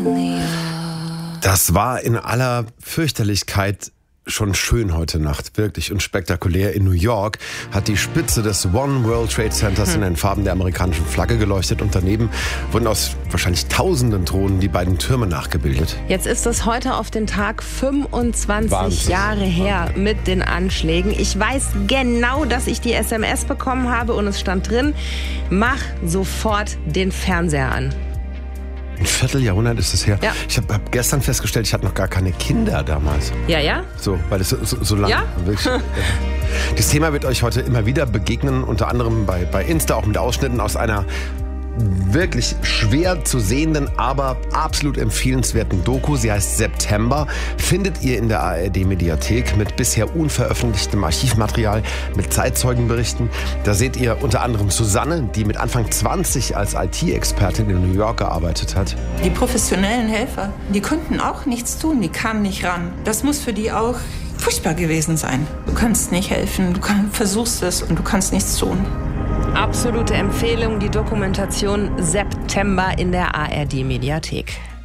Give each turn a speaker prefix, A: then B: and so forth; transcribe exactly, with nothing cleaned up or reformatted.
A: Das war in aller Fürchterlichkeit schon schön heute Nacht, wirklich und spektakulär. In New York hat die Spitze des One World Trade Centers hm. in den Farben der amerikanischen Flagge geleuchtet und daneben wurden aus wahrscheinlich tausenden Drohnen die beiden Türme nachgebildet.
B: Jetzt ist es heute auf den Tag fünfundzwanzig
A: Wahnsinn.
B: Jahre her mit den Anschlägen. Ich weiß genau, dass ich die S M S bekommen habe und es stand drin, mach sofort den Fernseher an.
A: Ein Vierteljahrhundert ist es her.
B: Ja.
A: Ich habe hab gestern festgestellt, ich hatte noch gar keine Kinder damals.
B: Ja, ja?
A: So, weil es so, so, so lange
B: Ja?
A: wirklich. Das Thema wird euch heute immer wieder begegnen, unter anderem bei, bei Insta, auch mit Ausschnitten aus einer wirklich schwer zu sehenden, aber absolut empfehlenswerten Doku. Sie heißt September. Findet ihr in der A R D-Mediathek mit bisher unveröffentlichtem Archivmaterial, mit Zeitzeugenberichten. Da seht ihr unter anderem Susanne, die mit Anfang zwanzig als I T-Expertin in New York gearbeitet hat.
C: Die professionellen Helfer, die konnten auch nichts tun, die kamen nicht ran. Das muss für die auch furchtbar gewesen sein. Du kannst nicht helfen, du kann, versuchst es und du kannst nichts tun.
B: Absolute Empfehlung, die Dokumentation September in der A R D-Mediathek.